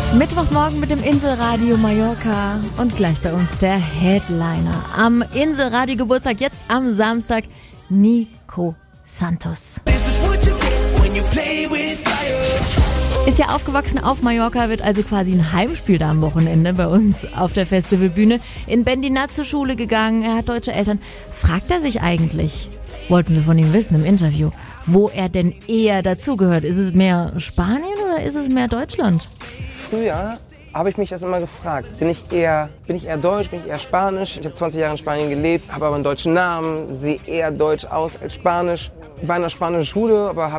Mittwochmorgen mit dem Inselradio Mallorca und gleich bei uns der Headliner. Am Inselradio Geburtstag jetzt am Samstag Nico Santos. Ist ja aufgewachsen auf Mallorca, wird also quasi ein Heimspiel da am Wochenende bei uns auf der Festivalbühne. In Bendinat zur Schule gegangen, er hat deutsche Eltern. Fragt er sich eigentlich, wollten wir von ihm wissen im Interview, wo er denn eher dazugehört? Ist es mehr Spanien oder ist es mehr Deutschland? Früher habe ich mich das immer gefragt. Bin ich eher deutsch, bin ich eher spanisch? Ich habe 20 Jahre in Spanien gelebt, habe aber einen deutschen Namen, sehe eher deutsch aus als spanisch. Ich war in einer spanischen Schule, aber